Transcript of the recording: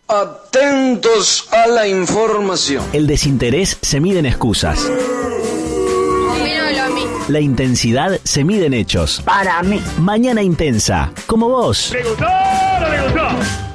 Atentos a la información. El desinterés se mide en excusas. Dímelo a mí. La intensidad se mide en hechos. Para mí. Mañana intensa, como vos. ¿Le gustó o no le gustó?